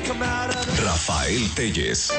Rafael Telles.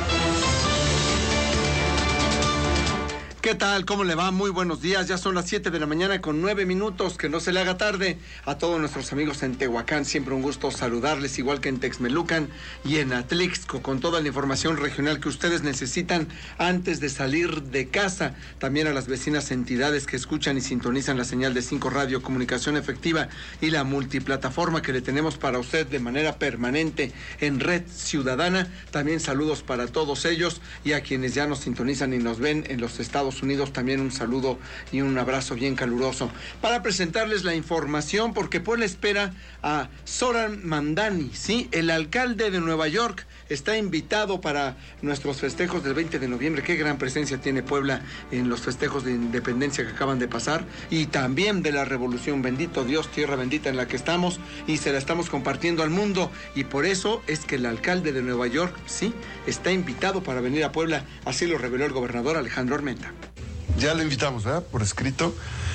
¿Qué tal? ¿Cómo le va? Muy buenos días. Ya son las 7 de la mañana con 9 minutos. Que no se le haga tarde. A todos nuestros amigos en Tehuacán, siempre un gusto saludarles, igual que en Texmelucan y en Atlixco, con toda la información regional que ustedes necesitan antes de salir de casa. También a las vecinas entidades que escuchan y sintonizan la señal de 5 Radio, Comunicación Efectiva y la multiplataforma que le tenemos para usted de manera permanente en Red Ciudadana. También saludos para todos ellos, y a quienes ya nos sintonizan y nos ven en los Estados Unidos, también un saludo y un abrazo bien caluroso. Para presentarles la información, porque Puebla espera a Zoran Mamdani, ¿sí? El alcalde de Nueva York está invitado para nuestros festejos del 20 de noviembre. Qué gran presencia tiene Puebla en los festejos de independencia que acaban de pasar, y también de la revolución. Bendito Dios, tierra bendita en la que estamos, y se la estamos compartiendo al mundo, y por eso es que el alcalde de Nueva York, sí, está invitado para venir a Puebla. Así lo reveló el gobernador Alejandro Armenta. Ya lo invitamos, ¿verdad? Por escrito,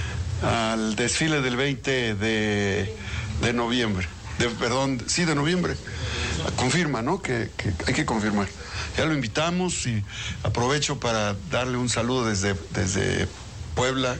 al desfile del 20 de noviembre. De noviembre. Confirma, ¿no? Que hay que confirmar. Ya lo invitamos, y aprovecho para darle un saludo desde Puebla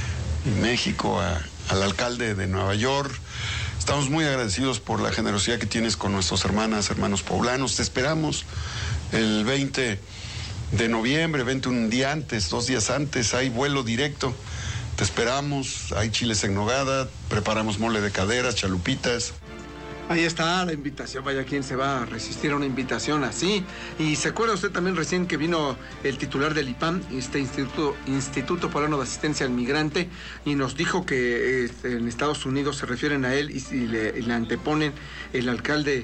y México al alcalde de Nueva York. Estamos muy agradecidos por la generosidad que tienes con nuestros hermanos poblanos. Te esperamos el 20 de noviembre, vente un día antes, 2 días antes, hay vuelo directo, te esperamos, hay chiles en nogada, preparamos mole de caderas, chalupitas. Ahí está la invitación. Vaya, ¿quién se va a resistir a una invitación así? Y se acuerda usted también recién que vino el titular del IPAM, este Instituto Poblano de Asistencia al Migrante, y nos dijo que en Estados Unidos se refieren a él y le anteponen el alcalde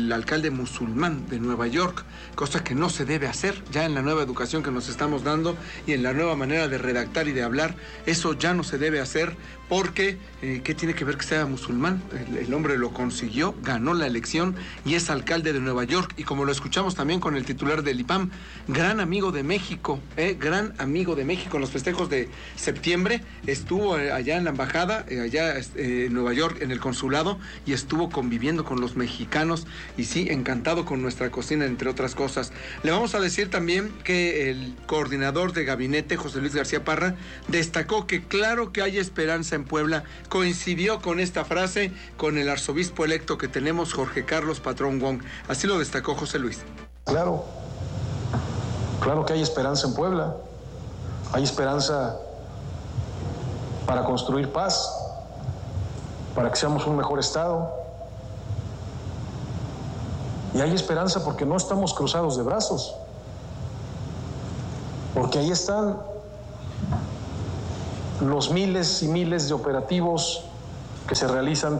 musulmán de Nueva York, cosa que no se debe hacer. Ya en la nueva educación que nos estamos dando y en la nueva manera de redactar y de hablar, eso ya no se debe hacer, porque ¿qué tiene que ver que sea musulmán? El hombre lo consiguió, ganó la elección y es alcalde de Nueva York, y como lo escuchamos también con el titular del IPAM, gran amigo de México, gran amigo de México. En los festejos de septiembre estuvo allá en la embajada, allá en Nueva York, en el consulado, y estuvo conviviendo con los mexicanos, y sí, encantado con nuestra cocina, entre otras cosas. Le vamos a decir también que el coordinador de gabinete, José Luis García Parra, destacó que claro que hay esperanza en Puebla. Coincidió con esta frase con el arzobispo electo que tenemos, Jorge Carlos Patrón Wong. Así lo destacó José Luis. Claro que hay esperanza en Puebla. Hay esperanza para construir paz, para que seamos un mejor estado. Y hay esperanza porque no estamos cruzados de brazos, porque ahí están los miles y miles de operativos que se realizan.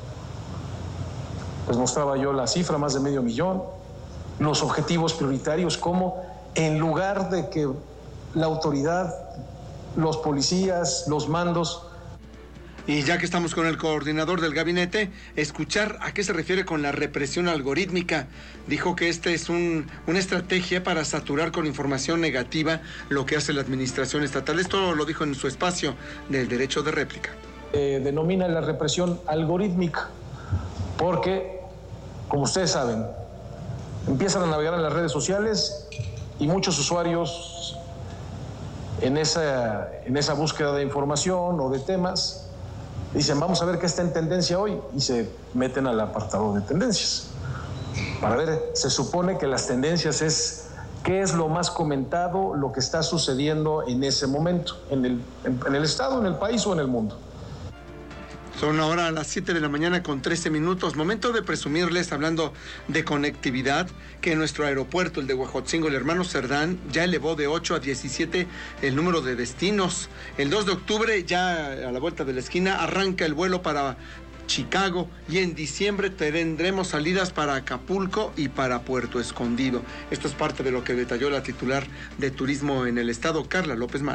Les mostraba yo la cifra, más de 500,000, los objetivos prioritarios, como en lugar de que la autoridad, los policías, los mandos. Y ya que estamos con el coordinador del gabinete, escuchar a qué se refiere con la represión algorítmica. Dijo que esta es una estrategia para saturar con información negativa lo que hace la administración estatal. Esto lo dijo en su espacio del derecho de réplica. Denomina la represión algorítmica porque, como ustedes saben, empiezan a navegar en las redes sociales y muchos usuarios en esa búsqueda de información o de temas dicen, vamos a ver qué está en tendencia hoy, y se meten al apartado de tendencias para ver. Se supone que las tendencias es qué es lo más comentado, lo que está sucediendo en ese momento, en el estado, en el país o en el mundo. Son ahora las 7 de la mañana con 13 minutos. Momento de presumirles, hablando de conectividad, que nuestro aeropuerto, el de Huejotzingo, el hermano Cerdán, ya elevó de 8 a 17 el número de destinos. El 2 de octubre, ya a la vuelta de la esquina, arranca el vuelo para Chicago, y en diciembre tendremos salidas para Acapulco y para Puerto Escondido. Esto es parte de lo que detalló la titular de Turismo en el estado, Carla López Mala.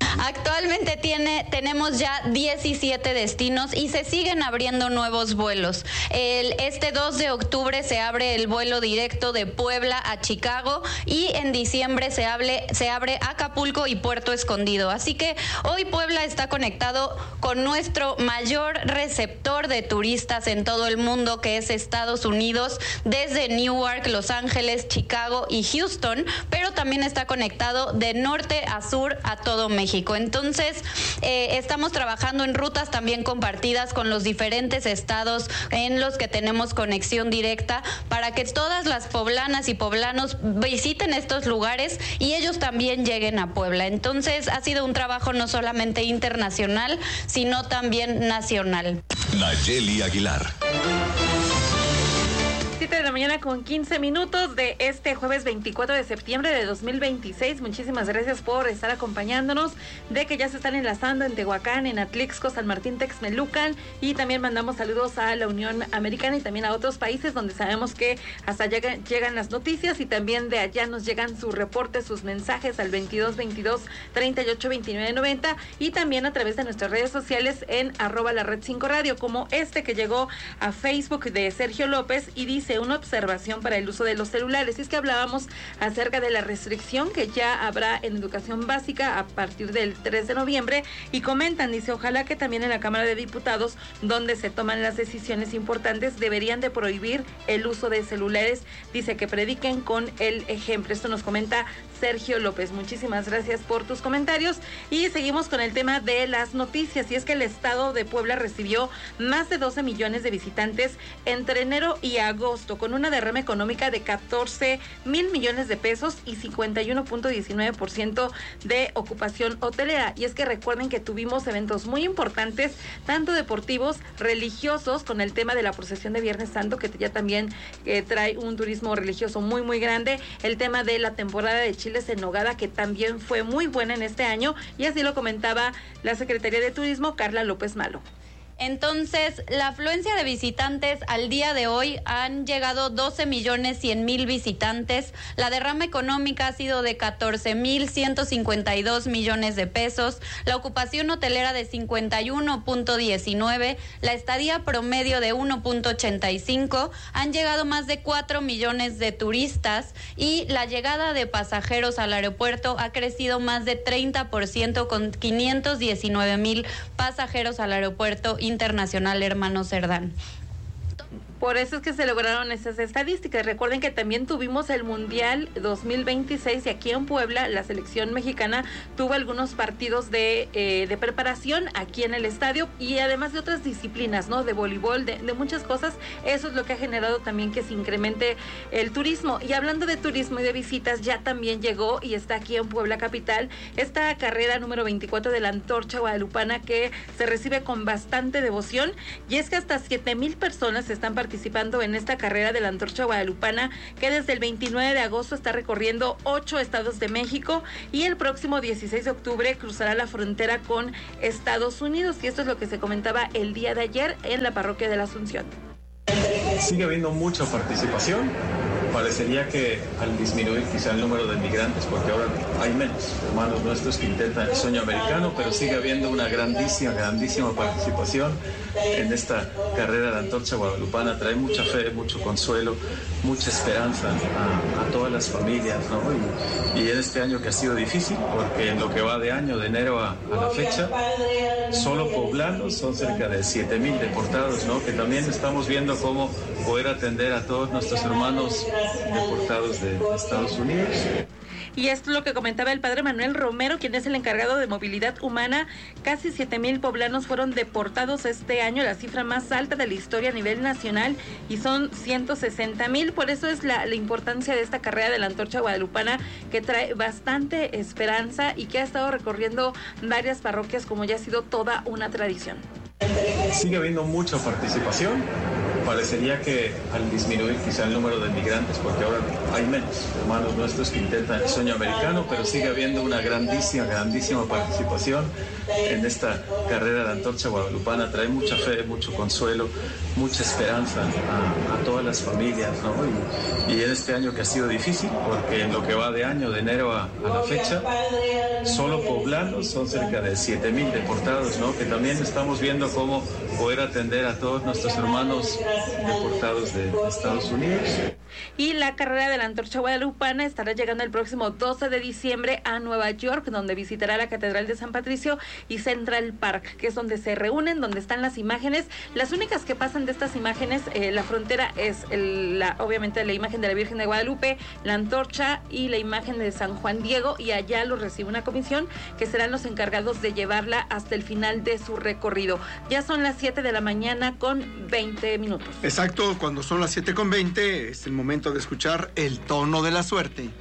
Actualmente tenemos ya 17 destinos y se siguen abriendo nuevos vuelos. Este 2 de octubre se abre el vuelo directo de Puebla a Chicago y en diciembre se abre Acapulco y Puerto Escondido. Así que hoy Puebla está conectado con nuestro mayor receptor de turistas en todo el mundo, que es Estados Unidos, desde Newark, Los Ángeles, Chicago y Houston, pero también está conectado de norte a sur a todo México. Entonces, estamos trabajando en rutas también compartidas con los diferentes estados en los que tenemos conexión directa para que todas las poblanas y poblanos visiten estos lugares y ellos también lleguen a Puebla. Entonces, ha sido un trabajo no solamente internacional, sino también nacional. Nayeli Aguilar. 7 de la mañana con 15 minutos de este jueves 24 de septiembre de 2026. Muchísimas gracias por estar acompañándonos, de que ya se están enlazando en Tehuacán, en Atlixco, San Martín, Texmelucan, y también mandamos saludos a la Unión Americana y también a otros países donde sabemos que hasta llegan las noticias, y también de allá nos llegan sus reportes, sus mensajes al 2222-382990, y también a través de nuestras redes sociales en @lared5radio, como este que llegó a Facebook de Sergio López y dice: una observación para el uso de los celulares. Y es que hablábamos acerca de la restricción que ya habrá en educación básica a partir del 3 de noviembre y comentan, dice, ojalá que también en la Cámara de Diputados, donde se toman las decisiones importantes, deberían de prohibir el uso de celulares. Dice que prediquen con el ejemplo. Esto nos comenta Sergio López. Muchísimas gracias por tus comentarios y seguimos con el tema de las noticias. Y es que el estado de Puebla recibió más de 12 millones de visitantes entre enero y agosto, con una derrama económica de 14,000 millones de pesos y 51.19% de ocupación hotelera. Y es que recuerden que tuvimos eventos muy importantes, tanto deportivos, religiosos, con el tema de la procesión de Viernes Santo, que ya también trae un turismo religioso muy, muy grande. El tema de la temporada de chiles en nogada, que también fue muy buena en este año, y así lo comentaba la Secretaría de Turismo, Carla López Malo. Entonces, la afluencia de visitantes al día de hoy han llegado 12,100,000 visitantes. La derrama económica ha sido de 14,152 millones de pesos. La ocupación hotelera de 51.19. La estadía promedio de 1.85. Han llegado más de 4 millones de turistas y la llegada de pasajeros al aeropuerto ha crecido más de 30%, con 519,000 pasajeros al aeropuerto internacional Hermano Cerdán. Por eso es que se lograron esas estadísticas. Recuerden que también tuvimos el Mundial 2026 y aquí en Puebla la selección mexicana tuvo algunos partidos de preparación aquí en el estadio, y además de otras disciplinas, ¿no? De voleibol, de muchas cosas. Eso es lo que ha generado también que se incremente el turismo. Y hablando de turismo y de visitas, ya también llegó y está aquí en Puebla capital esta carrera número 24 de la Antorcha Guadalupana, que se recibe con bastante devoción, y es que hasta 7,000 personas están participando en esta carrera de la Antorcha Guadalupana, que desde el 29 de agosto está recorriendo 8 estados de México, y el próximo 16 de octubre cruzará la frontera con Estados Unidos. Y esto es lo que se comentaba el día de ayer en la parroquia de la Asunción. Sigue habiendo mucha participación. Parecería que al disminuir quizá el número de migrantes, porque ahora hay menos hermanos nuestros que intentan el sueño americano, pero sigue habiendo una grandísima participación en esta carrera de la Antorcha Guadalupana. Trae mucha fe, mucho consuelo, mucha esperanza a todas las familias, ¿no? Y en este año que ha sido difícil, porque en lo que va de año, de enero a la fecha, solo poblanos son cerca de 7,000 deportados, ¿no? Que también estamos viendo cómo poder atender a todos nuestros hermanos deportados de Estados Unidos. Y esto es lo que comentaba el padre Manuel Romero, quien es el encargado de movilidad humana. Casi 7,000 poblanos fueron deportados este año, la cifra más alta de la historia a nivel nacional, y son 160,000. Por eso es la importancia de esta carrera de la Antorcha Guadalupana, que trae bastante esperanza y que ha estado recorriendo varias parroquias, como ya ha sido toda una tradición. Sigue habiendo mucha participación. Parecería que al disminuir quizá el número de migrantes, porque ahora hay menos hermanos nuestros que intentan el sueño americano, pero sigue habiendo una grandísima participación en esta carrera de la antorcha guadalupana. Trae mucha fe, mucho consuelo, mucha esperanza a todas las familias, ¿no? Y en este año que ha sido difícil, porque en lo que va de año, de enero a la fecha, solo poblanos son cerca de 7,000 deportados, ¿no? Que también estamos viendo cómo poder atender a todos nuestros hermanos deportados de Estados Unidos. Y la carrera de la antorcha guadalupana estará llegando el próximo 12 de diciembre a Nueva York, donde visitará la Catedral de San Patricio y Central Park, que es donde se reúnen, donde están las imágenes. Las únicas que pasan de estas imágenes, la frontera es obviamente la imagen de la Virgen de Guadalupe, la antorcha y la imagen de San Juan Diego, y allá lo recibe una comisión que serán los encargados de llevarla hasta el final de su recorrido. Ya son las 7 de la mañana con 20 minutos. Exacto, cuando son las 7:20 es el momento de escuchar el tono de la suerte.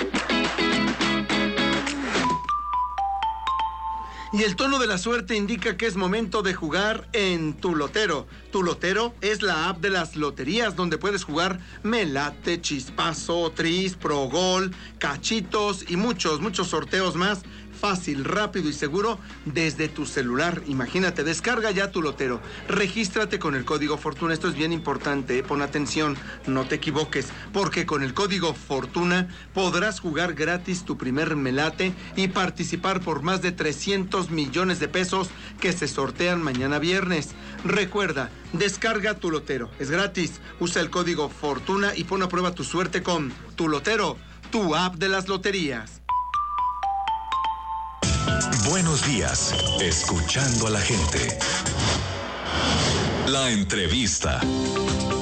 Y el tono de la suerte indica que es momento de jugar en Tu Lotero. Tu Lotero es la app de las loterías donde puedes jugar Melate, Chispazo, Tris, Pro Gol, Cachitos y muchos sorteos más. Fácil, rápido y seguro desde tu celular. Imagínate, descarga ya Tu Lotero. Regístrate con el código Fortuna. Esto es bien importante, pon atención, no te equivoques, porque con el código Fortuna podrás jugar gratis tu primer melate y participar por más de 300 millones de pesos que se sortean mañana viernes. Recuerda, descarga Tu Lotero. Es gratis. Usa el código Fortuna y pon a prueba tu suerte con Tu Lotero, tu app de las loterías. Buenos días, escuchando a la gente. La entrevista.